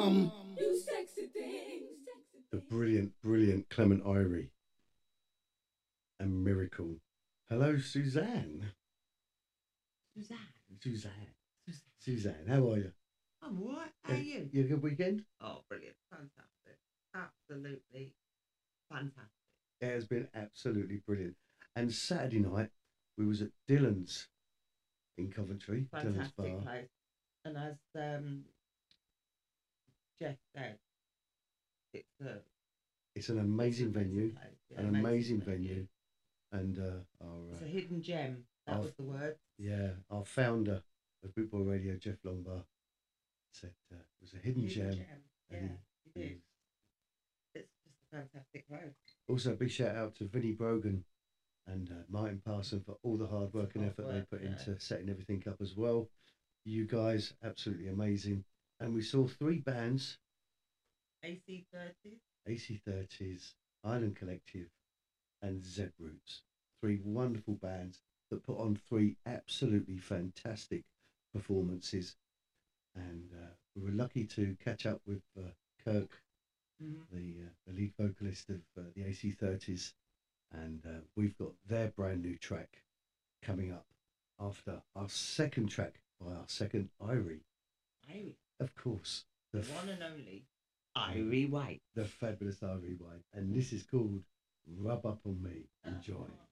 You sexy thing. The brilliant Clement Irie and Miracle. Hello, Suzanne. Suzanne. Suzanne. Suzanne, how are you? I'm all right. How are you? You had a good weekend? Oh, brilliant. Fantastic. Absolutely fantastic. It has been absolutely brilliant. And Saturday night, we was at Dylan's in Coventry, Dylan's Fantastic Bar. place. And as Jeff said, it's a It's an amazing venue, place. Yeah, an amazing venue. And it's a hidden gem. That was the word. yeah, our founder of Bootboy Radio, Jeff Longbar, said it was a hidden gem. Yeah, he did. It's just a fantastic place. Also, a big shout out to Vinnie Brogan and Martin Parson for all the hard work and effort they put into setting everything up as well. You guys, absolutely amazing. And we saw three bands: AC30s, AC30s, Island Collective, and Z Roots. Three wonderful bands that put on three absolutely fantastic performances. And we were lucky to catch up with Kirk, the lead vocalist of the AC30s, and we've got their brand new track coming up after our second track by our second Irie. Irie. Of course. The one and only Irie White. The fabulous Irie White. And this is called Rub Up On Me. Enjoy.